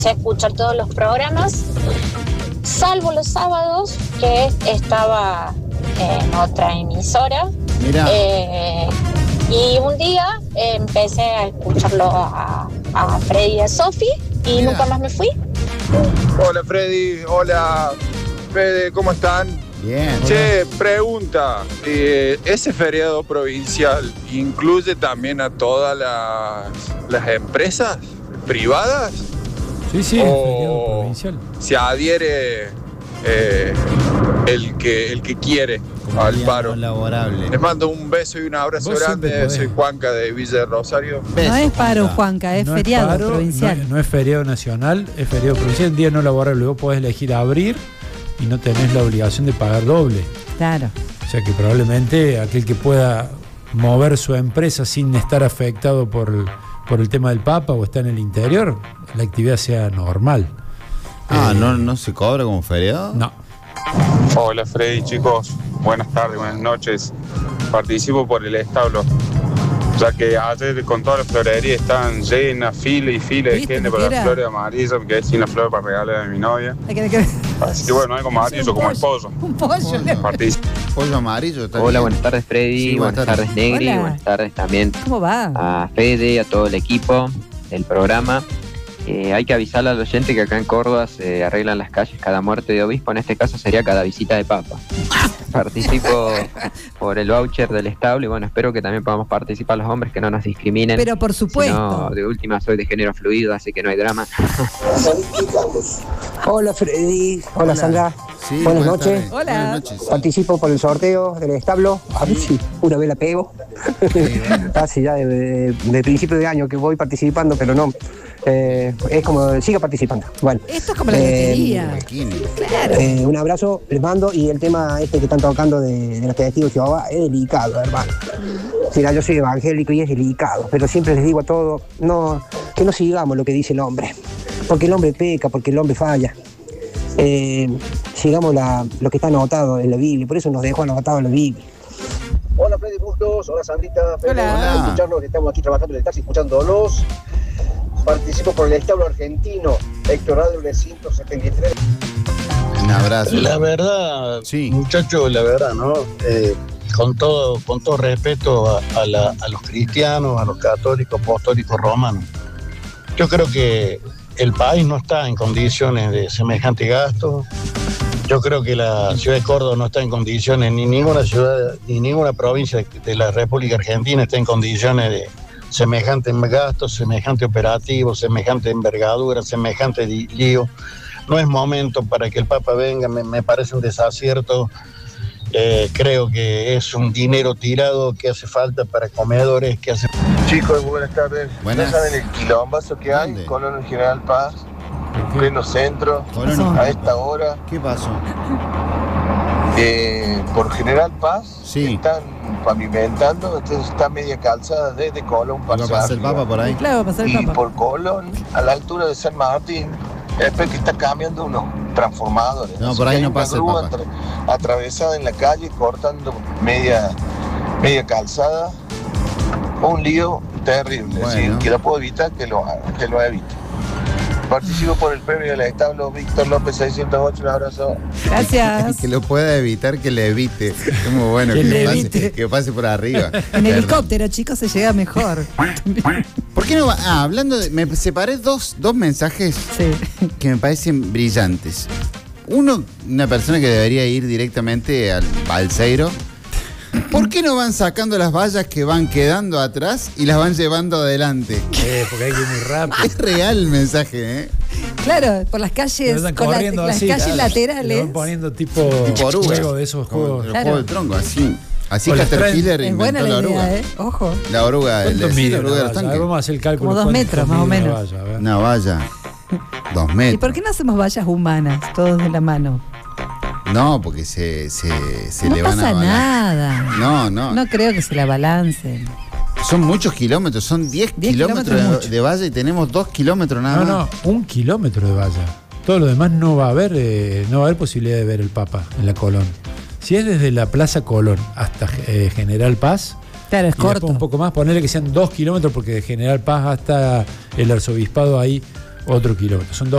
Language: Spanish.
a escuchar todos los programas, salvo los sábados, que estaba en otra emisora. Mirá. Y un día empecé a escucharlo a Freddy y a Sofi y Mirá. nunca más me fui. Hola Freddy, hola Fede, ¿cómo están? Bien. Che, pregunta, ¿ese feriado provincial incluye también a todas las empresas privadas? Sí, es feriado provincial. ¿Se adhiere el que quiere Como al día paro? no laborable. Les mando un beso y un abrazo Vos siempre grande. podés. Soy Juanca de Villa de Rosario. No es paro, Juanca, es No feriado paro, provincial. No es feriado nacional, es feriado provincial, un día no laborable. Vos podés elegir abrir y no tenés la obligación de pagar doble. Claro. O sea que probablemente aquel que pueda mover su empresa sin estar afectado por el tema del Papa o está en el interior, la actividad sea normal. ¿No se cobra como feriado? No. Hola Freddy, chicos, buenas tardes, buenas noches. Participo por el establo, ya que ayer con todas las florerías estaban llenas, fila y fila de ¿Viste gente lo para que las era? flores amarillas, me quedé sin las flores para regalar a mi novia. Hay que- Así que bueno, algo amarillo como el pollo. Un pollo. Participo. Pollo amarillo. está Hola, bien. buenas tardes Freddy, Sí, buenas tardes Negri, Hola. buenas tardes también ¿Cómo va? a Fede, a todo el equipo del programa. Hay que avisarle al oyente que acá en Córdoba se arreglan las calles cada muerte de obispo, en este caso sería cada visita de papa. Participo por el voucher del establo y bueno, espero que también podamos participar los hombres, que no nos discriminen. Pero por Si supuesto. no, de última soy de género fluido, así que no hay drama. Hola Freddy, hola Sandra, Sí, buenas noches. tardes. Hola. Buenas noches. Participo por el sorteo del establo, a ver si una vez la pego. Casi ya de principio de año que voy participando, pero no. Es como, siga participando. Bueno, Esto es como la lotería. Bikini. Claro. un abrazo, les mando. Y el tema este que están tocando de los testigos de Jehová es delicado, hermano. Mira, yo soy evangélico y es delicado, pero siempre les digo a todos, no, que no sigamos lo que dice el hombre, porque el hombre peca, porque el hombre falla. Sigamos lo que está anotado en la Biblia, por eso nos dejó anotado en la Biblia. Hola Freddy Bustos, hola Sandrita, Hola. escucharnos, que estamos aquí trabajando en el taxi escuchándolos. Participo por el establo argentino, Héctor Radio 173. Un abrazo. La verdad, Sí. muchachos, la verdad, ¿no? Con todo respeto a los cristianos, a los católicos, apostólicos romanos. Yo creo que el país no está en condiciones de semejante gasto. Yo creo que la ciudad de Córdoba no está en condiciones, ni ninguna ciudad, ni ninguna provincia de la República Argentina está en condiciones de semejante gasto, semejante operativo, semejante envergadura, semejante lío. No es momento para que el Papa venga, me parece un desacierto. Creo que es un dinero tirado que hace falta para comedores, que hace... Chicos, buenas tardes. Buenas. ¿Ustedes saben el quilombazo que hay? ¿Dónde? Colón General Paz, ¿Por qué? pleno centro, Colón, a esta hora. ¿qué pasó? Por General Paz Sí. están pavimentando, entonces está media calzada desde Colón ¿Va a pasar el arriba. Papa por ahí? Claro, va a pasar el Y Papa. por Colón, a la altura de San Martín, es que está cambiando unos transformadores. No, Así por que ahí hay no una pasa el grúa Papa. atravesada en la calle, cortando media calzada. Un lío terrible. Bueno. Si que lo puedo evitar, que lo evite. Participo por el premio del establo Víctor López 608. Un abrazo. Gracias. Que lo pueda evitar, que le evite. Es muy bueno Que le pase, evite. que pase por arriba. En Perdón. helicóptero, chicos, se llega mejor. ¿Por qué no va? Hablando de. Me separé dos mensajes Sí. que me parecen brillantes. Uno, una persona que debería ir directamente al Balseiro. ¿Por qué no van sacando las vallas que van quedando atrás y las van llevando adelante? Porque hay que ir muy rápido. Es real el mensaje, ¿eh? Claro, por las calles, Están con corriendo las así, calles claro. laterales. Le van poniendo tipo oruga. juego de esos Como juegos. el Claro. juego del tronco, así. Así O las Caterpillar Es inventó buena la la oruga. idea, ¿eh? Ojo. La oruga, ¿Cuánto la mide oruga una del valla? A ver, tanque. vamos a hacer el cálculo. Como 2 ¿Cuánto metros, más o mide una menos. valla? A ver. Una valla. 2 metros. ¿Y por qué no hacemos vallas humanas, todos de la mano? No, porque se No le van a pasa balar. nada. No. No creo que se la balancen. Son muchos kilómetros, son 10 10 kilómetros kilómetros es de valla y tenemos 2 kilómetros nada No, más. 1 kilómetro de valla. Todo lo demás no va a haber posibilidad de ver el Papa en la Colón. Si es desde la Plaza Colón hasta General Paz, Claro, es y después corto. un poco más, ponerle que sean 2 kilómetros, porque de General Paz hasta el arzobispado hay otro kilómetro. Son